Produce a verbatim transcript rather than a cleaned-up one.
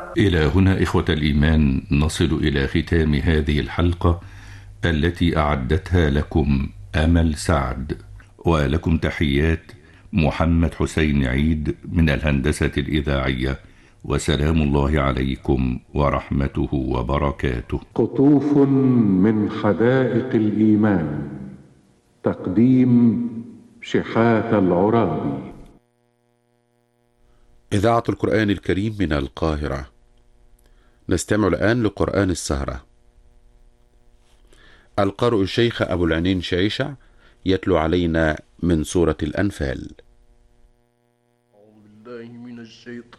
إلى هنا إخوة الإيمان نصل إلى ختام هذه الحلقة التي أعدتها لكم أمل سعد، ولكم تحيات محمد حسين عيد من الهندسة الإذاعية، وسلام الله عليكم ورحمته وبركاته. قطوف من حدائق الإيمان، تقديم شحات العرابي. إذاعة القرآن الكريم من القاهرة. نستمع الآن لقرآن السهرة. القارئ الشيخ أبو العنين شعيشع يتلو علينا من سورة الأنفال. أعوذ بالله من الشيطان